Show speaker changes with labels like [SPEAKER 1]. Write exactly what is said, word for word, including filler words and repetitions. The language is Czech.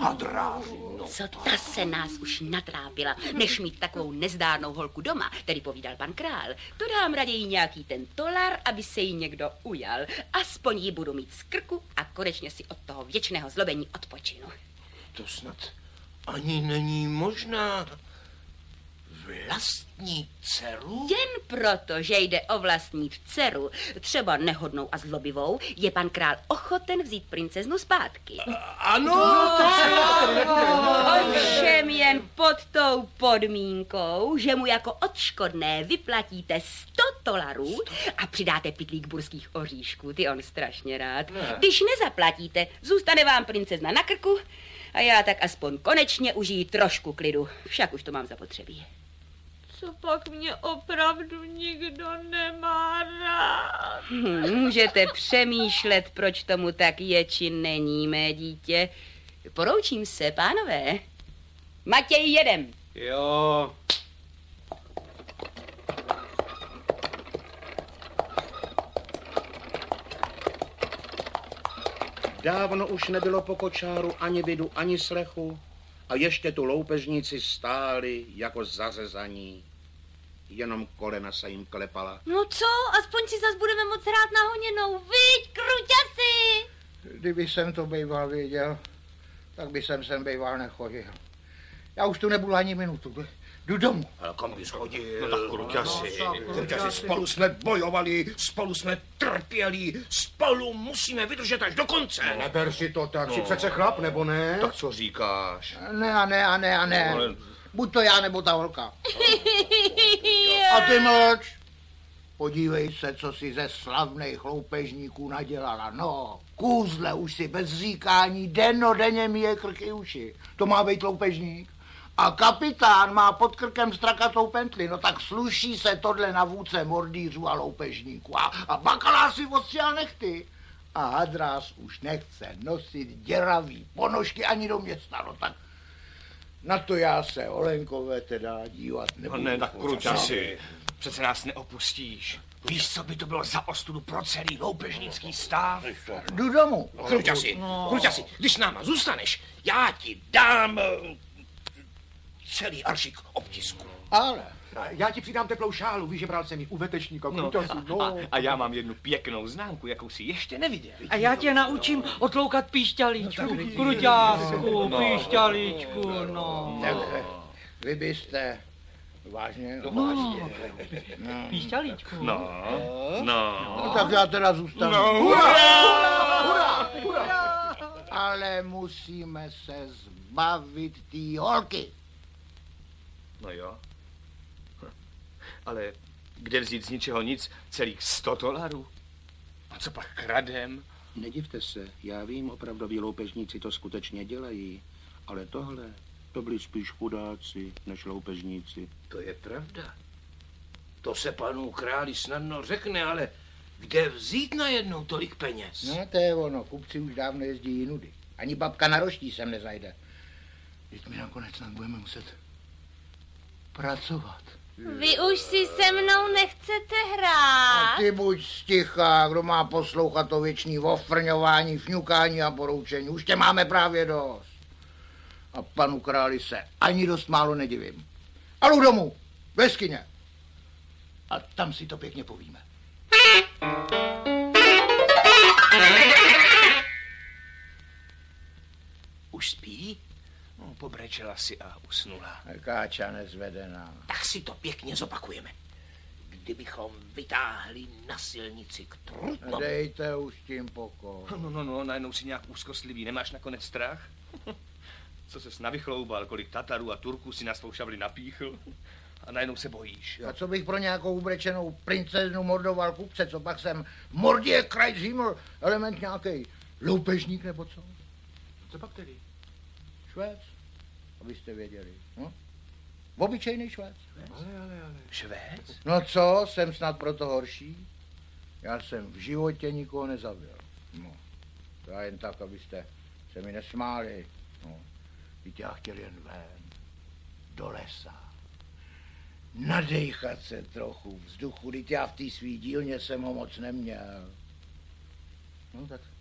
[SPEAKER 1] Hadráři, no.
[SPEAKER 2] Co ta se nás už natrápila, než mít takovou nezdárnou holku doma, tedy povídal pan král. To dám raději nějaký ten tolar, aby se jí někdo ujal. Aspoň ji budu mít z krku a konečně si od toho věčného zlobení odpočinu.
[SPEAKER 1] To snad ani není možná. Vlastní dceru?
[SPEAKER 2] Jen proto, že jde o vlastní dceru, třeba nehodnou a zlobivou, je pan král ochoten vzít princeznu zpátky.
[SPEAKER 1] A, ano,
[SPEAKER 2] Ovšem jen pod tou podmínkou, že mu jako odškodné vyplatíte sto dolarů a přidáte pytlík burských oříšků, ty on strašně rád. Ne. Když nezaplatíte, zůstane vám princezna na krku a já tak aspoň konečně užiji trošku klidu, však už to mám zapotřebí.
[SPEAKER 3] Co pak mě opravdu nikdo nemá rád?
[SPEAKER 2] Hmm, můžete přemýšlet, proč tomu tak je, či není, mé dítě. Poroučím se, pánové. Matěj, jedem.
[SPEAKER 4] Jo.
[SPEAKER 5] Dávno už nebylo po kočáru ani vidu, ani slechu a ještě tu loupežníci stáli jako zařezaní. Jenom kolena se jim klepala.
[SPEAKER 3] No co, aspoň si zas budeme moc hrát na honěnou, viď, kruťasy!
[SPEAKER 6] Kdyby jsem to býval věděl, tak by jsem sem býval nechodil. Já už tu nebudu ani minutu. Jdu domů.
[SPEAKER 5] Ale kam bys chodil?
[SPEAKER 1] No tak kruťasi.
[SPEAKER 5] Kruťasi, spolu jsme bojovali, spolu jsme trpěli, spolu musíme vydržet až do konce.
[SPEAKER 6] No, neber si to tak, no. Si přece chlap, nebo ne?
[SPEAKER 5] Tak co říkáš?
[SPEAKER 6] Ne a ne a ne a ne. Buď to já, nebo ta holka. A ty mlč. Podívej se, co si ze slavných loupežníků nadělala. No, kůzle už si bez říkání dennodenně míje krky uši. To má být loupežník. A kapitán má pod krkem strakatou pentli, no tak sluší se tohle na vůdce mordýřů a loupežníků. A, a bakalář si ostřel nechty. A hadrář už nechce nosit děravý ponožky ani do města, no tak na to já se, Olenkové, teda dívat nebudu.
[SPEAKER 4] No ne, tak kruťasi, přece nás neopustíš.
[SPEAKER 1] Víš, co by to bylo za ostudu pro celý loupežnický stav?
[SPEAKER 6] Jdu domů.
[SPEAKER 5] Kruťasi, no. Kruťasi, když s náma zůstaneš, já ti dám celý aršik obtisku.
[SPEAKER 6] Ale
[SPEAKER 7] já ti přidám teplou šálu, víš, že bral jsem ji u vetečníka.
[SPEAKER 4] No,
[SPEAKER 7] no.
[SPEAKER 4] a, a já mám jednu pěknou známku, jakou si ještě neviděl.
[SPEAKER 8] A já tě naučím otloukat píšťalíčku, kruťásku, no. Píšťalíčku, no.
[SPEAKER 6] Tak vy byste, vážně?
[SPEAKER 4] No,
[SPEAKER 6] vážně.
[SPEAKER 8] No. Píšťalíčku.
[SPEAKER 4] No, no.
[SPEAKER 6] No tak já teda zůstanu.
[SPEAKER 4] No.
[SPEAKER 6] Hurá, hurá, hurá. Ale musíme se zbavit té holky.
[SPEAKER 4] No jo. Ale kde vzít z ničeho nic celých sto dolarů? A co pak kradem?
[SPEAKER 5] Nedivte se, já vím, opravdoví loupežníci to skutečně dělají, ale tohle, to byli spíš chudáci než loupežníci.
[SPEAKER 1] To je pravda. To se panu králi snadno řekne, ale kde vzít najednou tolik peněz?
[SPEAKER 6] No to je ono, kupci už dávno jezdí jinudy. Ani babka na roští sem nezajde. Teď mi nakonec snad budeme muset pracovat.
[SPEAKER 3] Vy už si se mnou nechcete hrát.
[SPEAKER 6] A ty buď sticha, kdo má poslouchat to věčný ofrňování, fňukání a poroučení. Už tě máme právě dost. A panu králi se ani dost málo nedivím. A jdu domů, ve skyně. A tam si to pěkně povíme.
[SPEAKER 1] Už spí? No, pobrečela si a usnula.
[SPEAKER 6] Káča nezvedená.
[SPEAKER 1] Tak si to pěkně zopakujeme. Kdybychom vytáhli na silnici k Trutnovu.
[SPEAKER 6] Dejte už tím pokoj.
[SPEAKER 4] No, no, no, najednou si nějak úzkostlivý. Nemáš nakonec strach? Co ses navychloubal, kolik Tatarů a Turků si na svou šavli napíchl? A najednou se bojíš.
[SPEAKER 6] A co bych pro nějakou ubrečenou princeznu mordoval kupce, co pak jsem v mordě kraj ziml, element nějaký loupežník nebo co?
[SPEAKER 7] Co pak tedy?
[SPEAKER 6] Švéd, abyste věděli. No? Obyčejný Švéd.
[SPEAKER 7] Ale, ale, ale.
[SPEAKER 4] Švéd?
[SPEAKER 6] No co, jsem snad proto horší? Já jsem v životě nikoho nezabil. No, to já jen tak, abyste se mi nesmáli. No, teď já chtěl jen ven, do lesa. Nadejchat se trochu vzduchu, teď já v té svý dílně jsem ho moc neměl. No tak